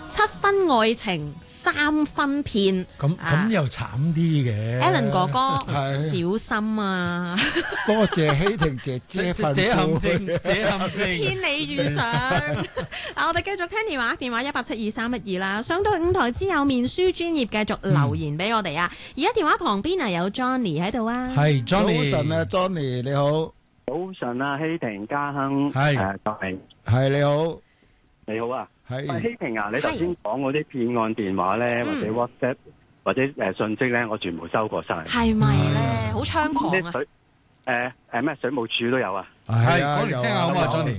7分愛情3分騙， 咁又慘啲嘅。 Alan 哥哥係小心啊！ 多謝希婷姐姐這陷阱，這陷阱。 天理遇上。嗱，我哋繼續聽電話1872312啦。上到5台之後，面書專頁繼續留言俾我哋啊！而家電話旁邊有 Johnny 喺度啊。 係 Johnny， 早晨啊 ，Johnny 你好， 早晨啊，希婷嘉亨， 係就係係你好， 你好啊。喂， 係希婷啊，你頭先講嗰啲騙案電話咧，或者 WhatsApp 或者信息咧，我全部收過晒。 係咪咧？好猖狂啊！ 咩水咩水務署都有啊。 係啊， 講嚟聽下好嘛，Johnny。